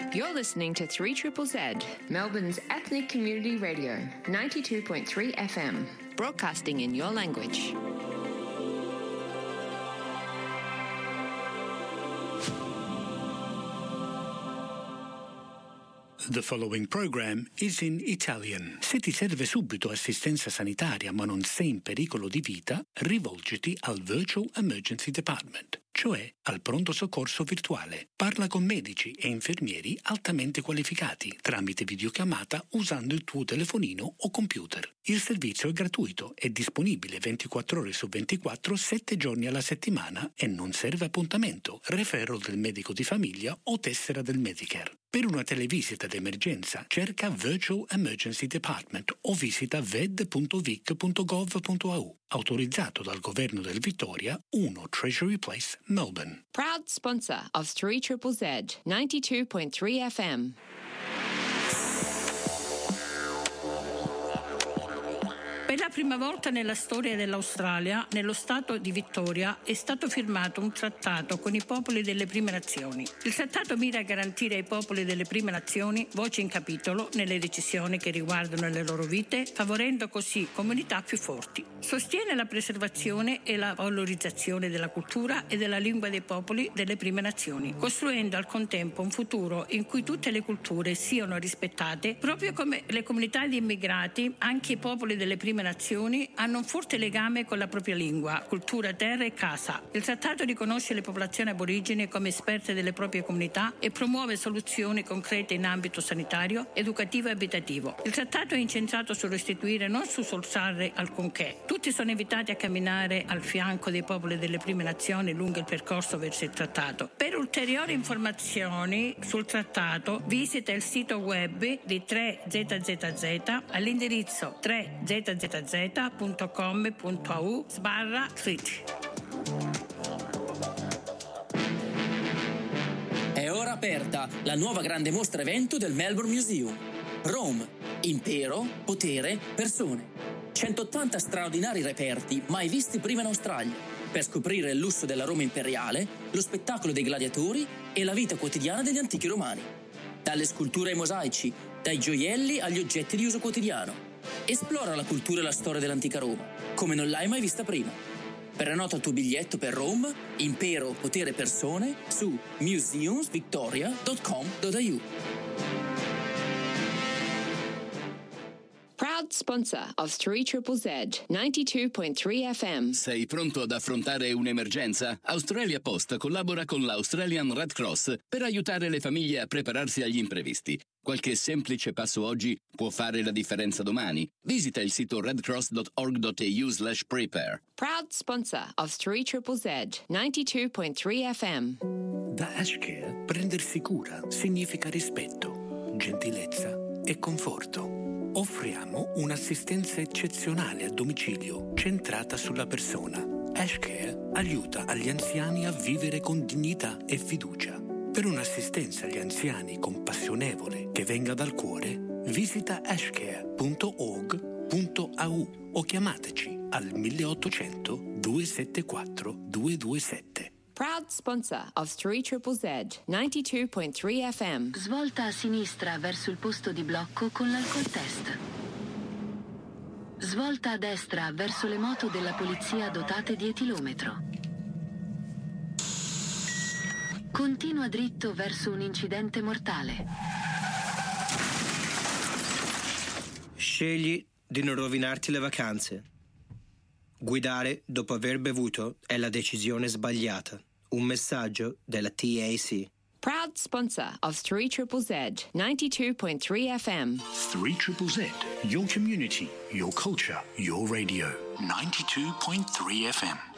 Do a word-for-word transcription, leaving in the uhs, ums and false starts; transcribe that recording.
You're listening to three Z Z Z, Melbourne's ethnic community radio, ninety-two point three F M, broadcasting in your language. The following program is in Italian. Se ti serve subito assistenza sanitaria ma non sei in pericolo di vita, rivolgiti al Virtual Emergency Department, cioè al pronto soccorso virtuale. Parla con medici e infermieri altamente qualificati tramite videochiamata usando il tuo telefonino o computer. Il servizio è gratuito e disponibile ventiquattro ore su ventiquattro, sette giorni alla settimana e non serve appuntamento, referral del medico di famiglia o tessera del Medicare. Per una televisita d'emergenza cerca Virtual Emergency Department o visita v e d punto vic punto gov punto a u. Autorizzato dal governo del Victoria, uno Treasury Place, Melbourne. Proud sponsor of three Z Z Z, ninety-two point three F M. Per la prima volta nella storia dell'Australia, nello Stato di Victoria, è stato firmato un trattato con i popoli delle prime nazioni. Il trattato mira a garantire ai popoli delle prime nazioni voce in capitolo nelle decisioni che riguardano le loro vite, favorendo così comunità più forti. Sostiene la preservazione e la valorizzazione della cultura e della lingua dei popoli delle prime nazioni, costruendo al contempo un futuro in cui tutte le culture siano rispettate, proprio come le comunità di immigrati. Anche i popoli delle prime nazioni hanno un forte legame con la propria lingua, cultura, terra e casa. Il trattato riconosce le popolazioni aborigene come esperte delle proprie comunità e promuove soluzioni concrete in ambito sanitario, educativo e abitativo. Il trattato è incentrato su restituire, non su sottrarre alcunché. Tutti sono invitati a camminare al fianco dei popoli delle prime nazioni lungo il percorso verso il trattato. Per ulteriori informazioni sul trattato visita il sito web di tre Z Z Z all'indirizzo tre Z Z Z punto com punto a u sbarra treaty. È ora aperta la nuova grande mostra evento del Melbourne Museum. Rome, impero, potere, persone. centottanta straordinari reperti mai visti prima in Australia, per scoprire il lusso della Roma imperiale, lo spettacolo dei gladiatori e la vita quotidiana degli antichi romani. Dalle sculture ai mosaici, dai gioielli agli oggetti di uso quotidiano. Esplora la cultura e la storia dell'antica Roma, come non l'hai mai vista prima. Prenota il tuo biglietto per Rome, impero, potere, persone su museums victoria punto com punto a u. Proud sponsor of three Z Z Z, ninety-two point three F M. Sei pronto ad affrontare un'emergenza? Australia Post collabora con l'Australian Red Cross per aiutare le famiglie a prepararsi agli imprevisti. Qualche semplice passo oggi può fare la differenza domani. Visita il sito redcross punto org punto a u slash prepare. Proud sponsor of three Z Z Z, ninety-two point three F M. Da Ashcare, prendersi cura significa rispetto, gentilezza e conforto. Offriamo un'assistenza eccezionale a domicilio, centrata sulla persona. Ashcare aiuta gli anziani a vivere con dignità e fiducia. Per un'assistenza agli anziani compassionevole che venga dal cuore, visita ashcare punto org punto a u o chiamateci al milleottocento duecentosettantaquattro duecentoventisette. Proud sponsor of three Z Z Z, ninety-two point three F M. Svolta a sinistra verso il posto di blocco con l'alcol test. Svolta a destra verso le moto della polizia dotate di etilometro. Continua dritto verso un incidente mortale. Scegli di non rovinarti le vacanze. Guidare dopo aver bevuto è la decisione sbagliata. Un messaggio della T A C. Proud sponsor of three Z Z Z, ninety-two point three F M. three Z Z Z, your community, your culture, your radio. ninety-two point three F M.